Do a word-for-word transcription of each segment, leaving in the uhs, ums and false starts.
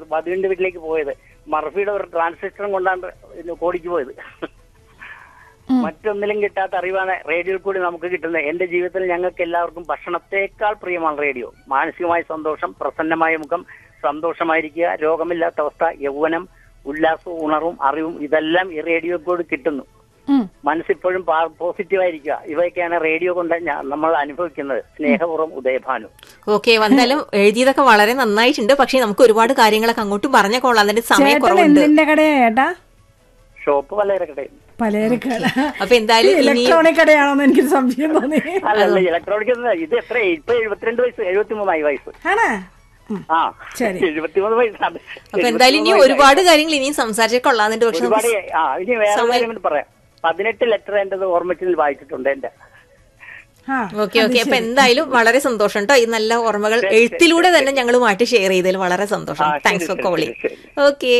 ബദുവിന്റെ വീട്ടിലേക്ക് പോയത്. മർഫിയുടെ ഒരു ട്രാൻസിസ്റ്ററും കൊണ്ടാണ് കോടിക്ക് പോയത്. മറ്റൊന്നിലും കിട്ടാത്ത അറിവാണ് റേഡിയോയിൽ കൂടി നമുക്ക് കിട്ടുന്നത്. എന്റെ ജീവിതത്തിൽ ഞങ്ങൾക്ക് എല്ലാവർക്കും ഭക്ഷണത്തെക്കാൾ പ്രിയമാണ് റേഡിയോ. മാനസികമായ സന്തോഷം, പ്രസന്നമായ മുഖം, സന്തോഷമായിരിക്കുക, രോഗമില്ലാത്ത അവസ്ഥ, യൗവനം, ഉല്ലാസവും ഉണർവും അറിവും ഇതെല്ലാം ഈ റേഡിയോ കൂടി കിട്ടുന്നു. മനസ്സിപ്പോഴും പോസിറ്റീവായിരിക്കുക. ഇവയൊക്കെയാണ് റേഡിയോ കൊണ്ട് നമ്മൾ അനുഭവിക്കുന്നത്. സ്നേഹപൂർവ്വം, ഉദയഭാനു. ഓക്കെ, വന്നാലും എഴുതിയതൊക്കെ വളരെ നന്നായിട്ടുണ്ട്. പക്ഷെ നമുക്ക് ഒരുപാട് കാര്യങ്ങളൊക്കെ അങ്ങോട്ട് പറഞ്ഞ കൊള്ളാം, അതിന്റെ സമയം കുറവുണ്ട്. ഷോപ്പ് പലചരക്കടയും. അപ്പൊ എന്തായാലും ഇലക്ട്രോണിക് കടയാണോന്ന് എനിക്ക് സംശയം തോന്നി. അല്ലല്ല, ഇലക്ട്രോണിക് ഇത് എത്ര ഇപ്പൊ എഴുപത്തിരണ്ട് വയസ്സ് എഴുപത്തി മൂന്നായി വയസ്സ്. ആ എഴുപത്തിമൂന്ന് വയസ്സാണ്. അപ്പൊ എന്തായാലും ഇനി ഒരുപാട് കാര്യങ്ങൾ ഇനിയും സംസാരിച്ച കൊള്ളാന്നുണ്ട്. പക്ഷെ ഒരുപാട് ആ ഇനി വേറെ കാര്യം പറയാം. പതിനെട്ട് ലെറ്റർ എന്റെ ഓർമ്മത്തിൽ വായിച്ചിട്ടുണ്ട് എന്റെ. ഓക്കെ ഓക്കെ അപ്പൊ എന്തായാലും വളരെ സന്തോഷം കേട്ടോ. ഈ നല്ല ഓർമ്മകൾ എഴുത്തിലൂടെ തന്നെ ഞങ്ങളുമായിട്ട് ഷെയർ ചെയ്തതിൽ വളരെ സന്തോഷം. Thanks for calling. ഓക്കെ,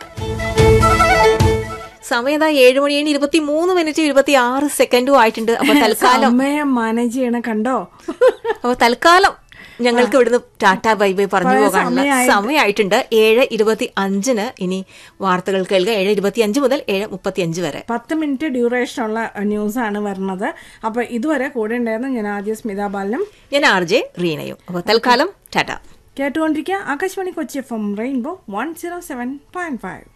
സമയം ഏഴ് മണി കഴിഞ്ഞ് ഇരുപത്തി മൂന്ന് മിനിറ്റ് ഇരുപത്തി ആറ് സെക്കൻഡും ആയിട്ടുണ്ട്. അപ്പൊ തൽക്കാലം മാനേജ് ചെയ്യണം കണ്ടോ. അപ്പൊ തൽക്കാലം ഞങ്ങൾക്ക് ഇവിടുന്ന് ടാറ്റ ബൈ ബൈ പറഞ്ഞു പോകാനുള്ള സമയമായിട്ടുണ്ട്. ഏഴ് ഇരുപത്തി അഞ്ചിന് ഇനി വാർത്തകൾ കേൾക്കുക. ഏഴ് ഇരുപത്തി അഞ്ച് മുതൽ ഏഴ് മുപ്പത്തി അഞ്ച് വരെ പത്ത് മിനിറ്റ് ഡ്യൂറേഷൻ ഉള്ള ന്യൂസ് ആണ് വരുന്നത്. അപ്പൊ ഇതുവരെ കൂടെ ഉണ്ടായിരുന്ന ഞാൻ ആദ്യ സ്മിത ബാലനും ഞാൻ ആർ ജെ റീനയും. അപ്പൊ തൽക്കാലം Tata. കേട്ടുകൊണ്ടിരിക്കുക Akashvani Kochi F M rainbow one zero seven point five.